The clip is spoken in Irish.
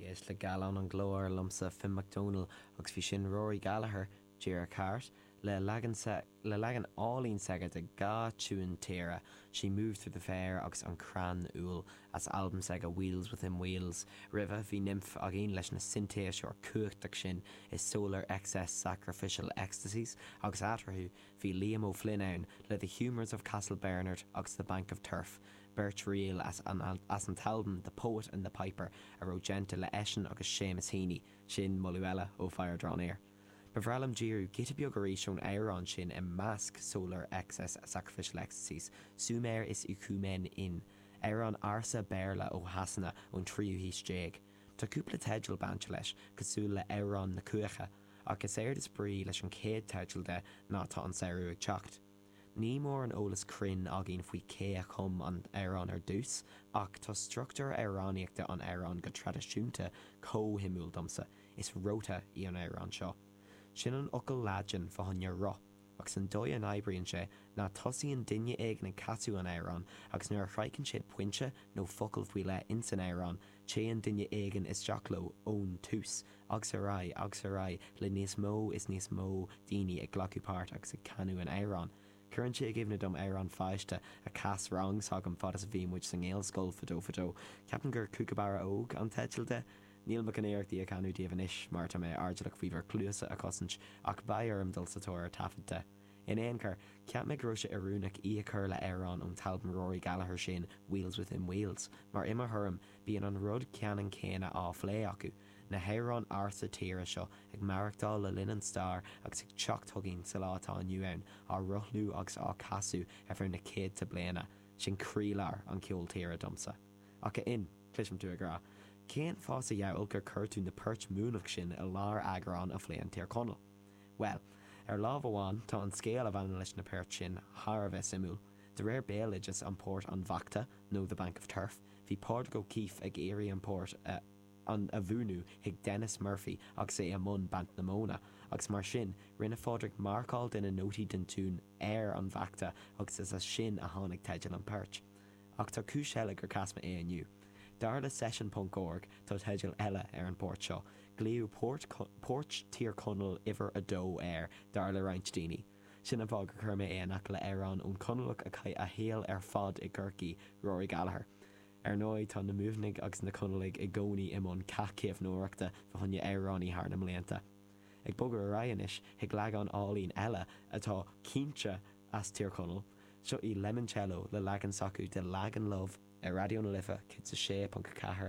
Yes, le galan an glóir lumsa Finn McDonald agus bhí sin Rory Gallagher Ger Cart le lagan álín sega de gá túin téra. She moved through the fair agus an cran úl as album sega Wheels Within Wheels. Riva bhí nymph agin leis na sintéis or cuachtach sin is Solar Excess Sacrificial Ecstasies agus atarhu bhí Liam O'Flynn le The Humours of Castle Bernard agus The Bank of Turf. Bert Reel as an Talbot, The Poet and the Piper, a Rogenta le Eshin agus Seamus Heaney, Shin Moluella ó Fire Drawn Air. Bevralam Jiru, Gita Biogarishon Airon Shin and Mask Solar Excess Sacrificial Ecstasies, Sumer is Ukumen in, Airon Arsa Berla ó Hasana on Triu His Jeg. Ta Kupla Tedjel Banchalesh, Kasula Airon na Kuecha, a Kasair dis Brie lesh an Ked Tedjel de, not on Seru Chocht. Ní mór an ólas crin agin faoi cé a chum an Éireann ar dús, ach tá struchtúr éireánaíochta an Éireann go tradiisiúnta cóhimúil domsa, is róta í an Éireann seo. Sin an ocail láidjin fahanne ro, agus an dói an aibrion sé ná tosaíonn duine éigen an catú an Éireann agus nuair chreicann siad puinte nó focail faoi le in san Éireann, sé an duine éigen is Jaclo ón tús, agus a rai, le níos mó is níos mó daoine ag glacúpáirt agus ag canú an Éireann. Current sé givna dom Éireann feiste a cas rang sagam fadas bhím which sang éil scoil fadó. Captain gur cúcabara óg an tetilde, Níl mac an éirtí a canú díobhanis marta mé ardalach fíver clúsa a cosint ach bairm dul satóir tafinte. In éoncar, ceap me groise arúnach í a chur le Éireann ón talbm Rory Gallagher sin Wheels Within Wheels, mar ima thurm bíon an rud ceanan céine á phlé acu, na Héireann arsa tíre seo ag marachtáil le Linen Star agus ag teacht thuginn sa látá aniu ann á ruthlú agus á casú ar na céad sa bliana, sin crílar an ceol tíre domsa. Ach in, clisim tú a gra, céan fás a dheall gur curtún na perch múnach sin a lár agrán a phléan tír conal. Well, ar lámh amháin tá an scéal a bhain leis na perch sin thar a bheith simú. De réir béalaid is an port an Bhacta nó The Bank of Turf, hí Portugal Keefe ag éirí an port an a bhúnú hiag Dennis Murphy agus é mun bant na móna, agus mar sin rinne fádric marcáil den a nótaí den tún air an Bhacta agus is a sin a tháinig teidil an perch. Ach tá cúiseile gur casma é aniu. Dar le session.org tá teidil eile ar an port seo, glíú port tír conal iver a dó air dar le roinnt daoine. Sin a bhag gur chur mé éanaach le Éireann ón conalach a héal ar fad i gcurcaí Rory Gallagher. Ar nóid tá na múvnig agus na conalig i gcónaí imón cacéamh nóireachta fahanne Éireann í thar na mblianta. Ag bogur a raianis ag leagán álín eile atá cínte as tír conal, seo í Lemoncello le legan sacu de Lagan Love ar Radio na Lifa cit sa 6.4